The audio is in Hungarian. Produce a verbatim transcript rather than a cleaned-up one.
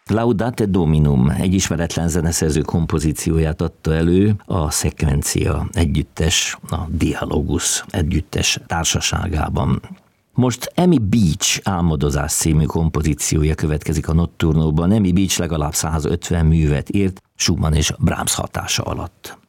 Laudate Dominum egy ismeretlen zeneszerző kompozícióját adta elő a Szekvencia együttes, a Dialogus együttes társaságában. Most Amy Beach Álmodozás című kompozíciója következik a Notturnóban. Amy Beach legalább százötven művet írt Schumann és Brahms hatása alatt.